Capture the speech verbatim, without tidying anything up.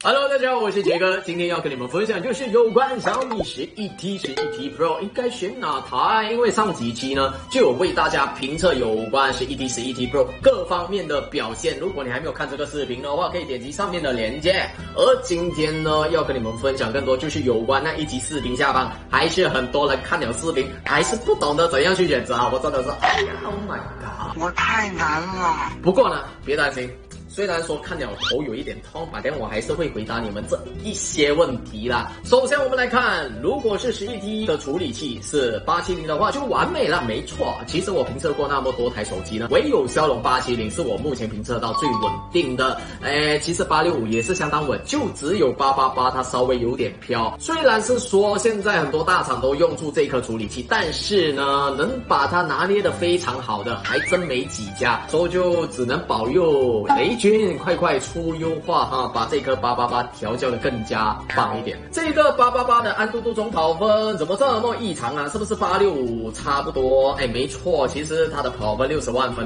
Hello， 大家好，我是杰哥，今天要跟你们分享就是有关小米十一 T、十一 T Pro 应该选哪台。因为上几期呢就有为大家评测有关十一 T、十一 T Pro 各方面的表现。如果你还没有看这个视频的话，可以点击上面的链接。而今天呢，要跟你们分享更多就是有关那一集视频下方，还是很多人看了视频还是不懂得怎样去选择啊！我真的是，哎呀 ，Oh my god， 我太难了。 不过呢，别担心。虽然说看了头有一点痛吧，但我还是会回答你们这一些问题啦。首先我们来看，如果是十一 T 的处理器是八七零的话就完美了，没错。其实我评测过那么多台手机呢，唯有骁龙八七零是我目前评测到最稳定的。诶，其实八六五也是相当稳，就只有八八八它稍微有点飘。虽然是说现在很多大厂都用出这颗处理器，但是呢，能把它拿捏得非常好的还真没几家，所以就只能保佑雷军快快出优化哈，把这颗八八八调教的更加棒一点。这个八八八的安兔兔总跑分怎么这么异常啊？是不是八六五差不多？哎，没错，其实它的跑分六十万分